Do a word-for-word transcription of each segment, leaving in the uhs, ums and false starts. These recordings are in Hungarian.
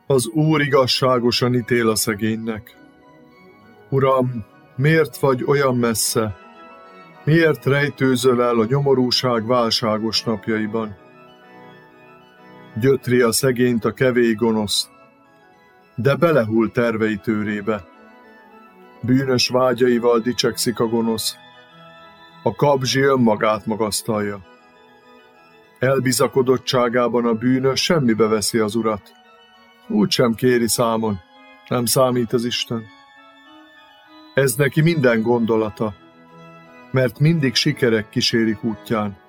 Az Úr igazságosan ítél a szegénynek. Uram, miért vagy olyan messze? Miért rejtőzöl el a nyomorúság válságos napjaiban? Gyötri a szegényt a kevély gonosz, de belehull tervei tőrébe. Bűnös vágyaival dicsekszik a gonosz, a kabzsi önmagát magasztalja. Elbizakodottságában a bűnös semmibe veszi az Urat. Úgy sem kéri számon, nem számít az Isten. Ez neki minden gondolata, mert mindig sikerek kísérik útján.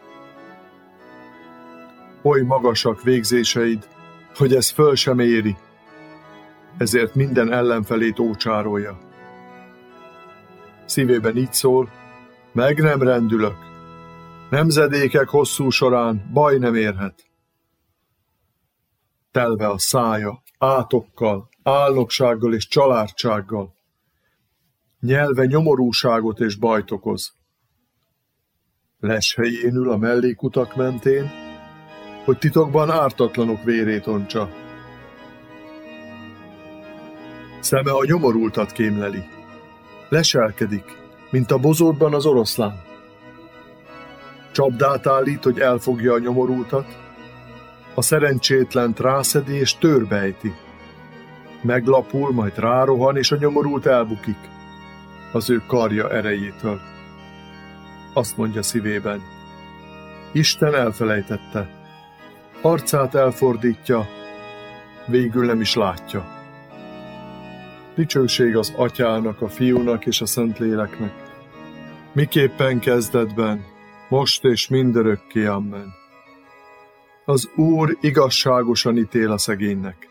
Oly magasak végzéseid, hogy ez föl sem éri, ezért minden ellenfelét ócsárolja. Szívében így szól, meg nem rendülök, nemzedékek hosszú során baj nem érhet. Telve a szája átokkal, álnoksággal és családsággal, nyelve nyomorúságot és bajt okoz. Leshelyén ül a mellékutak mentén, hogy titokban ártatlanok vérét ontsa. Szeme a nyomorultat kémleli, leselkedik, mint a bozótban az oroszlán. Csapdát állít, hogy elfogja a nyomorultat, a szerencsétlent rászedi és törbejti. Meglapul, majd rárohan, és a nyomorult elbukik az ő karja erejétől. Azt mondja szívében, Isten elfelejtette, arcát elfordítja, végül nem is látja. Dicsőség az Atyának, a Fiúnak és a Szentléleknek, miképpen kezdetben, most és mindörökké, amen. Az Úr igazságosan ítél a szegénynek.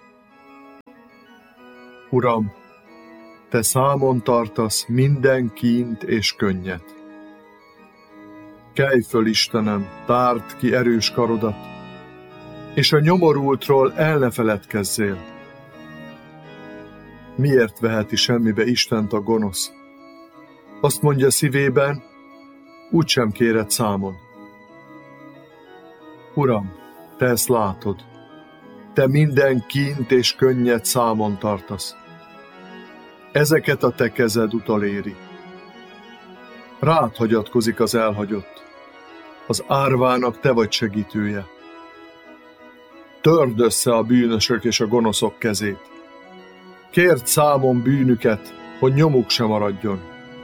Uram, te számon tartasz minden kínt és könnyet. Kelj föl, Istenem, tárd ki erős karodat, és a nyomorultról el ne feledkezzél. Miért veheti semmibe Istent a gonosz? Azt mondja szívében, úgysem kéred számon. Uram, te ezt látod, te minden kínt és könnyet számon tartasz. Ezeket a te kezed utoléri. Rád hagyatkozik az elhagyott, az árvának te vagy segítője. Törd össze a bűnösök és a gonoszok kezét. Kérd számon bűnüket, hogy nyomuk se maradjon.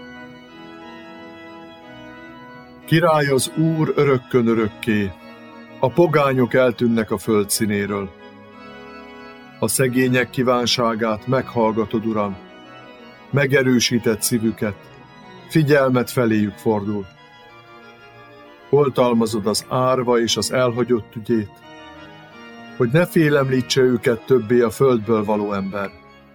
Király az Úr örökkön örökké, a pogányok eltűnnek a föld színéről. A szegények kívánságát meghallgatod, Uram, megerősített szívüket, figyelmet feléjük fordul. Oltalmazod az árva és az elhagyott ügyét, hogy ne félemlítse őket többé a földből való ember.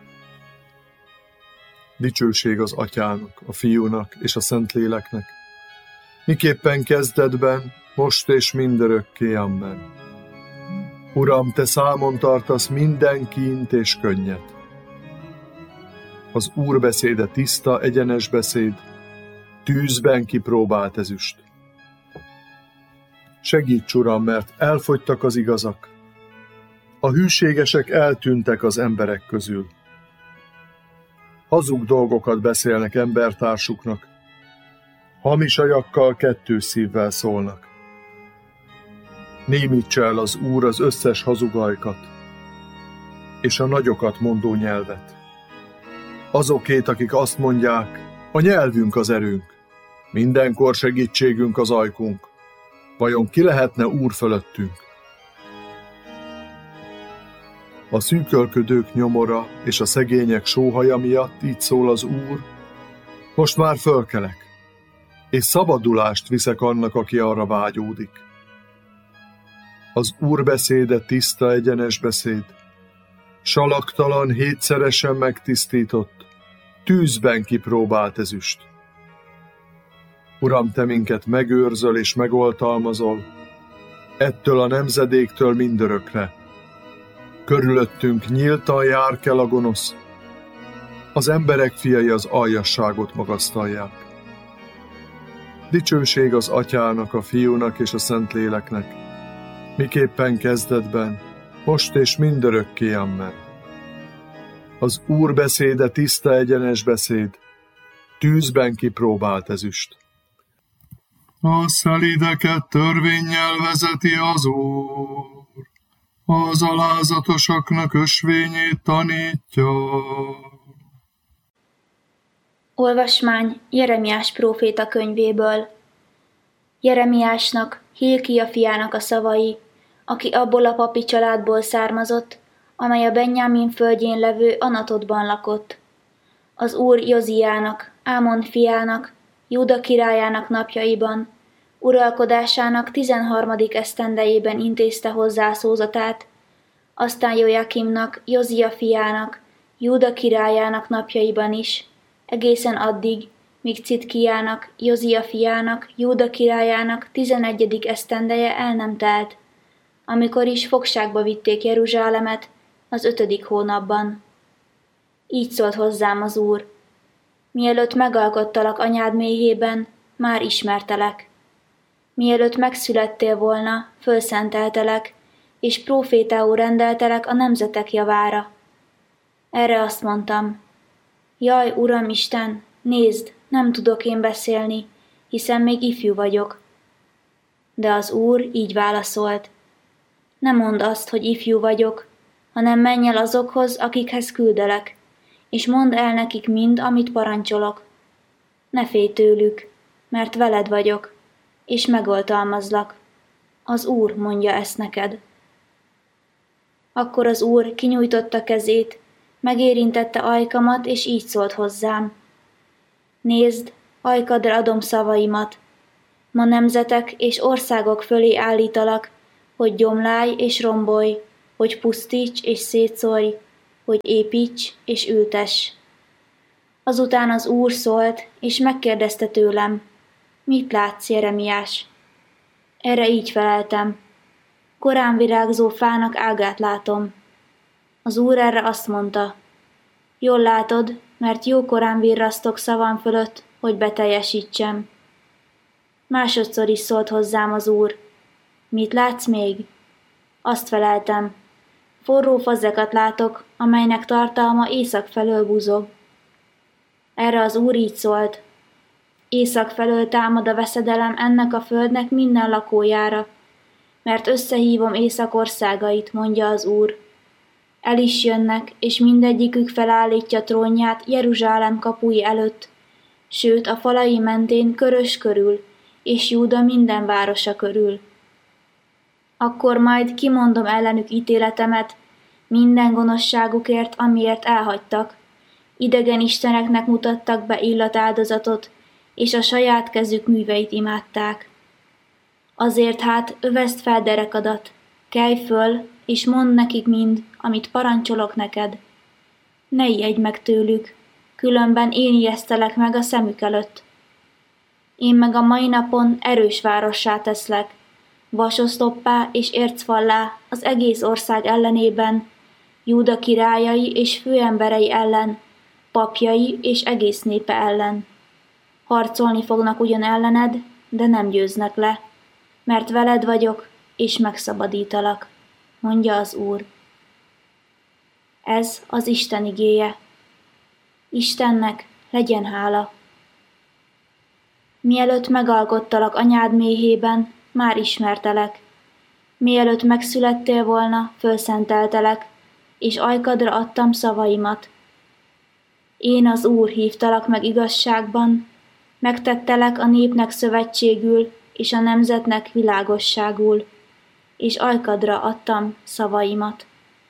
Dicsőség az Atyának, a Fiúnak és a Szentléleknek, miképpen kezdetben, most és mindörökké, amen. Uram, te számon tartasz minden kínt és könnyet. Az Úr beszéde tiszta, egyenes beszéd, tűzben kipróbált ezüst. Segíts, Uram, mert elfogytak az igazak, a hűségesek eltűntek az emberek közül. Hazug dolgokat beszélnek embertársuknak, hamis ajakkal kettős szívvel szólnak. Némítsa el az Úr az összes hazugajkat, és a nagyokat mondó nyelvet. Azokét, akik azt mondják, a nyelvünk az erőnk, mindenkor segítségünk az ajkunk, vajon ki lehetne Úr fölöttünk? A szűkölködők nyomora és a szegények sóhaja miatt így szól az Úr, most már fölkelek, és szabadulást viszek annak, aki arra vágyódik. Az Úr beszéde tiszta, egyenes beszéd, salaktalan, hétszeresen megtisztított, tűzben kipróbált ezüst. Uram, te minket megőrzöl és megoltalmazol, ettől a nemzedéktől mindörökre. Körülöttünk nyíltan jár kell a gonosz, az emberek fiai az aljasságot magasztalják. Dicsőség az Atyának, a Fiúnak és a Szentléleknek, miképpen kezdetben, most és mindörökké, amen. Az Úr beszéde tiszta, egyenes beszéd, tűzben kipróbált ezüst. A szelídeket törvénnyel vezeti az Úr, az alázatosaknak ösvényét tanítja. Olvasmány Jeremiás próféta könyvéből. Jeremiásnak, Hilkia fiának a szavai, aki abból a papi családból származott, amely a Benjámin földjén levő Anatotban lakott. Az Úr Joziának, Ámon fiának, Júda királyának napjaiban, uralkodásának tizenharmadik esztendejében intézte hozzá szózatát, aztán Jojakimnak, Jozia fiának, Júda királyának napjaiban is, egészen addig, míg Citkiának, Jozia fiának, Júda királyának tizenegyedik esztendeje el nem telt, amikor is fogságba vitték Jeruzsálemet az ötödik hónapban. Így szólt hozzám az Úr: mielőtt megalkottalak anyád méhében, már ismertelek. Mielőtt megszülettél volna, fölszenteltelek, és prófétául rendeltelek a nemzetek javára. Erre azt mondtam: jaj, Uram Isten, nézd, nem tudok én beszélni, hiszen még ifjú vagyok. De az Úr így válaszolt: ne mondd azt, hogy ifjú vagyok, hanem menj el azokhoz, akikhez küldelek, és mondd el nekik mind, amit parancsolok. Ne félj tőlük, mert veled vagyok, és megoltalmazlak. Az Úr mondja ezt neked. Akkor az Úr kinyújtotta kezét, megérintette ajkamat, és így szólt hozzám: nézd, ajkadra adom szavaimat. Ma nemzetek és országok fölé állítalak, hogy gyomlálj és rombolj, hogy pusztíts és szétszórj, hogy építs és ültess. Azután az Úr szólt, és megkérdezte tőlem: mit látsz, Jeremiás? Erre így feleltem: korán virágzó fának ágát látom. Az Úr erre azt mondta: jól látod, mert jókorán virrasztok szavam fölött, hogy beteljesítsem. Másodszor is szólt hozzám az Úr: mit látsz még? Azt feleltem: forró fazekat látok, amelynek tartalma észak felől buzog. Erre az Úr így szólt: észak felől támad a veszedelem ennek a földnek minden lakójára, mert összehívom észak országait, mondja az Úr. El is jönnek, és mindegyikük felállítja trónját Jeruzsálem kapui előtt, sőt a falai mentén körös körül, és Júda minden városa körül. Akkor majd kimondom ellenük ítéletemet, minden gonoszságukért, amiért elhagytak. Idegen isteneknek mutattak be illatáldozatot, és a saját kezük műveit imádták. Azért hát öveszd fel derekadat, kelj föl, és mondd nekik mind, amit parancsolok neked. Ne ijedj meg tőlük, különben én ijesztelek meg a szemük előtt. Én meg a mai napon erős várossá teszlek, vasoszloppá és ércfallá az egész ország ellenében, Júda királyai és főemberei ellen, papjai és egész népe ellen. Harcolni fognak ugyan ellened, de nem győznek le, mert veled vagyok, és megszabadítalak, mondja az Úr. Ez az Isten igéje. Istennek legyen hála. Mielőtt megalkottalak anyád méhében, már ismertelek. Mielőtt megszülettél volna, fölszenteltelek, és ajkadra adtam szavaimat. Én az Úr hívtalak meg igazságban, megtettelek a népnek szövetségül, és a nemzetnek világosságul, és ajkadra adtam szavaimat.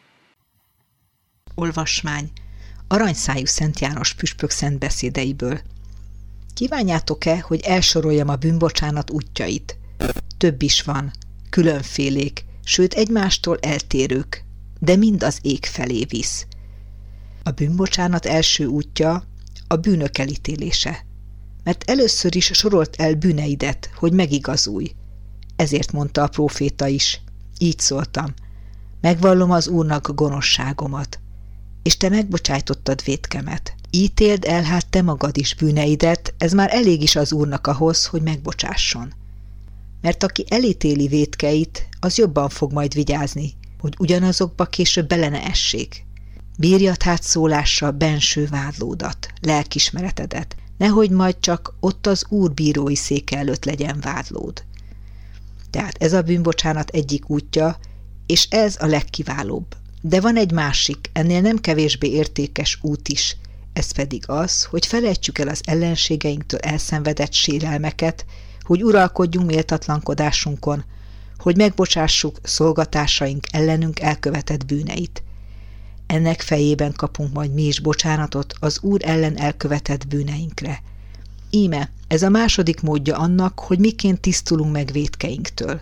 Olvasmány Aranyszájú Szent János püspök szent beszédeiből. Kívánjátok-e, hogy elsoroljam a bűnbocsánat útjait? Több is van, különfélék, sőt egymástól eltérők, de mind az ég felé visz. A bűnbocsánat első útja a bűnök elítélése, mert először is sorolt el bűneidet, hogy megigazulj. Ezért mondta a próféta is, így szóltam: megvallom az Úrnak gonoszságomat, és te megbocsájtottad vétkemet. Ítéld el hát te magad is bűneidet, ez már elég is az Úrnak ahhoz, hogy megbocsásson. Mert aki elítéli vétkeit, az jobban fog majd vigyázni, hogy ugyanazokba később bele ne essék. Bírjad hát szólással benső vádlódat, lelkismeretedet, nehogy majd csak ott az Úr bírói széke előtt legyen vádlód. Tehát ez a bűnbocsánat egyik útja, és ez a legkiválóbb. De van egy másik, ennél nem kevésbé értékes út is, ez pedig az, hogy felejtsük el az ellenségeinktől elszenvedett sérelmeket, hogy uralkodjunk méltatlankodásunkon, hogy megbocsássuk szolgatásaink ellenünk elkövetett bűneit. Ennek fejében kapunk majd mi is bocsánatot az Úr ellen elkövetett bűneinkre. Íme, ez a második módja annak, hogy miként tisztulunk meg vétkeinktől.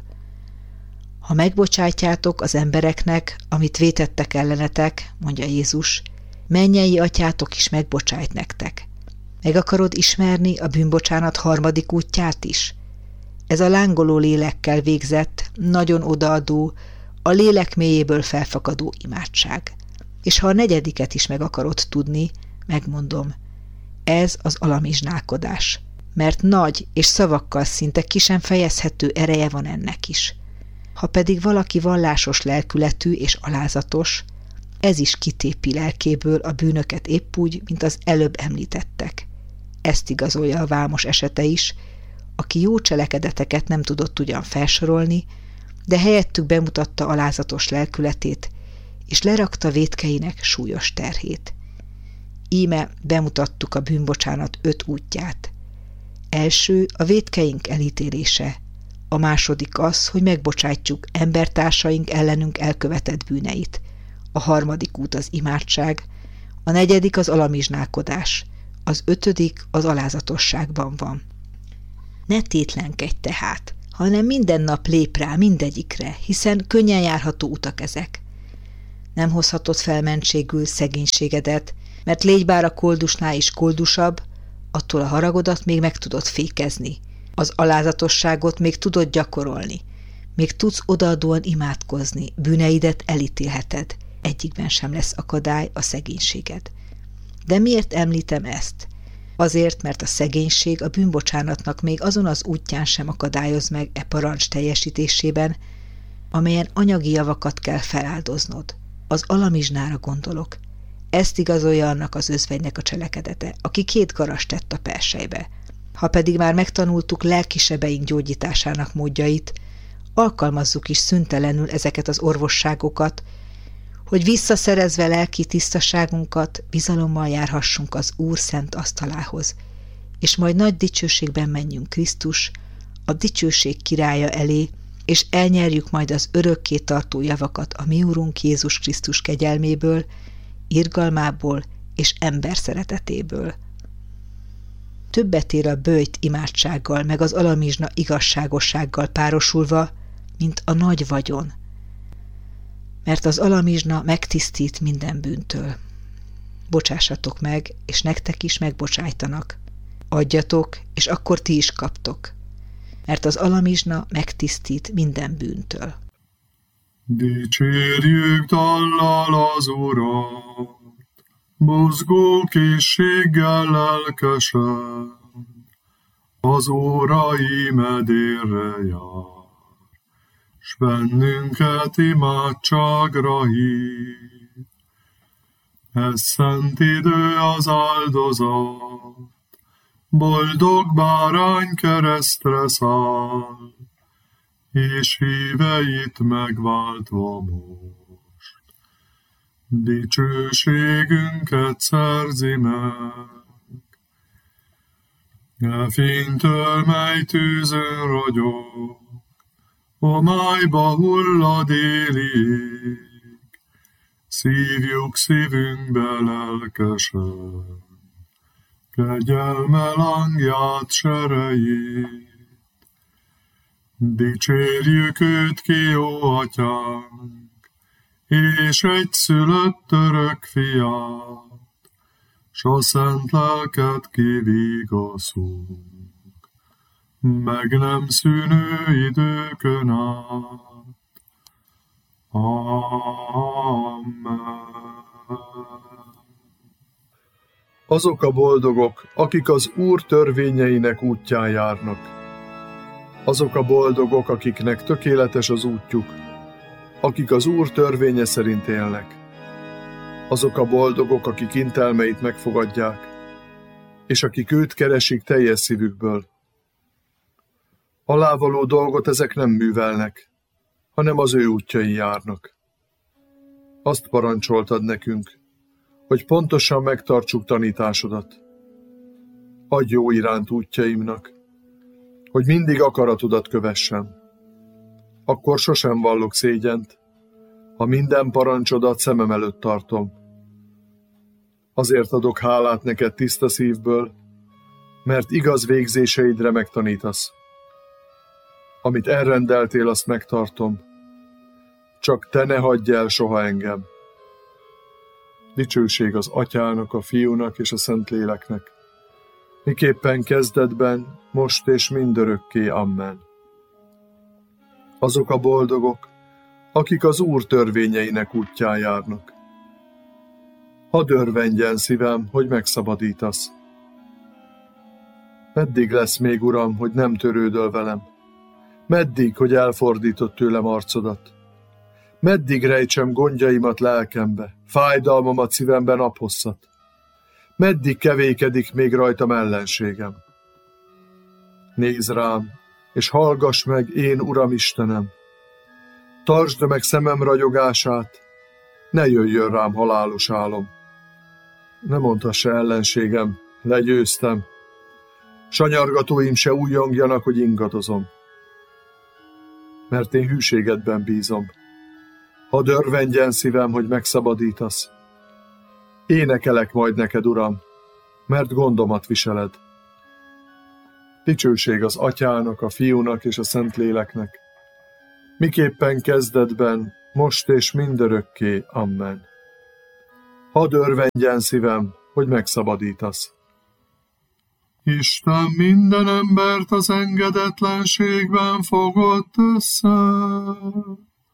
Ha megbocsátjátok az embereknek, amit vétettek ellenetek, mondja Jézus, mennyei atyátok is megbocsájt nektek. Meg akarod ismerni a bűnbocsánat harmadik útját is? Ez a lángoló lélekkel végzett, nagyon odaadó, a lélek mélyéből felfakadó imádság. És ha a negyediket is meg akarod tudni, megmondom, ez az alamizsnálkodás, mert nagy és szavakkal szinte ki sem fejezhető ereje van ennek is. Ha pedig valaki vallásos lelkületű és alázatos, ez is kitépi lelkéből a bűnöket épp úgy, mint az előbb említettek. Ezt igazolja a vámos esete is, aki jó cselekedeteket nem tudott ugyan felsorolni, de helyettük bemutatta alázatos lelkületét, és lerakta vétkeinek súlyos terhét. Íme bemutattuk a bűnbocsánat öt útját. Első a vétkeink elítélése, a második az, hogy megbocsátjuk embertársaink ellenünk elkövetett bűneit, a harmadik út az imádság, a negyedik az alamizsnálkodás, az ötödik az alázatosságban van. Ne tétlenkedj tehát, hanem minden nap lép rá mindegyikre, hiszen könnyen járható utak ezek. Nem hozhatod fel mentségül szegénységedet, mert légy bár a koldusnál is koldusabb, attól a haragodat még meg tudod fékezni, az alázatosságot még tudod gyakorolni, még tudsz odaadóan imádkozni, bűneidet elítélheted, egyikben sem lesz akadály a szegénységed. De miért említem ezt? Azért, mert a szegénység a bűnbocsánatnak még azon az útján sem akadályoz meg e parancs teljesítésében, amelyen anyagi javakat kell feláldoznod. Az alamizsnára gondolok. Ezt igazolja annak az özvegynek a cselekedete, aki két garast tett a perselybe. Ha pedig már megtanultuk lelkisebeink gyógyításának módjait, alkalmazzuk is szüntelenül ezeket az orvosságokat, hogy visszaszerezve lelki tisztaságunkat, bizalommal járhassunk az Úr szent asztalához, és majd nagy dicsőségben menjünk Krisztus, a dicsőség királya elé, és elnyerjük majd az örökké tartó javakat a mi Úrunk Jézus Krisztus kegyelméből, irgalmából és ember szeretetéből. Többet ér a böjt imádsággal, meg az alamizsna igazságossággal párosulva, mint a nagy vagyon, mert az alamizsna megtisztít minden bűntől. Bocsássatok meg, és nektek is megbocsájtanak. Adjatok, és akkor ti is kaptok, mert az alamizsna megtisztít minden bűntől. Dicsérjük dallal az Urat, mozgó készséggel lelkesen, az órai medérre jár, s bennünket imádságra hív. Ez szent idő az áldozat, boldog bárány keresztre száll, és híveit megváltva most, dicsőségünket szerzi meg. E fénytől, mely tűzön ragyog, homályba hullad élig, szívjuk szívünkbe lelkesen, kegyelme lángját serejét. Dicsérjük őt ki, jó atyánk, és egyszülött örök fiát, s a szent lelket kivigaszunk, meg nem szűnő időkön át. Amen. Azok a boldogok, akik az Úr törvényeinek útján járnak. Azok a boldogok, akiknek tökéletes az útjuk, akik az Úr törvénye szerint élnek. Azok a boldogok, akik intelmeit megfogadják, és akik őt keresik teljes szívükből. Alávaló dolgot ezek nem művelnek, hanem az ő útjain járnak. Azt parancsoltad nekünk, hogy pontosan megtartsuk tanításodat. Adj jó iránt útjaimnak, hogy mindig akaratodat kövessem. Akkor sosem vallok szégyent, ha minden parancsodat szemem előtt tartom. Azért adok hálát neked tiszta szívből, mert igaz végzéseidre megtanítasz. Amit elrendeltél, azt megtartom. Csak te ne hagyj el soha engem. Dicsőség az Atyának, a Fiúnak és a Szentléleknek, miképpen kezdetben, most és mindörökké. Amen. Azok a boldogok, akik az Úr törvényeinek útján járnak. Hadd örvendjen szívem, hogy megszabadítasz. Meddig lesz még, Uram, hogy nem törődöl velem? Meddig, hogy elfordított tőlem arcodat? Meddig rejtsem gondjaimat lelkembe, fájdalmamat szívemben naphosszat? Meddig kevékedik még rajtam ellenségem? Nézd rám, és hallgass meg, én Uram Istenem! Tartsd meg szemem ragyogását, ne jöjjön rám halálos álom. Ne mondhassa ellenségem, legyőztem, sanyargatóim se újjongjanak, hogy ingadozom. Mert én hűségedben bízom. Hadd örvendjen szívem, hogy megszabadítasz. Énekelek majd neked, Uram, mert gondomat viseled. Dicsőség az Atyának, a Fiúnak és a Szentléleknek, miképpen kezdetben, most és mindörökké. Amen. Hadd örvendjen szívem, hogy megszabadítasz. Isten minden embert az engedetlenségben fogott össze.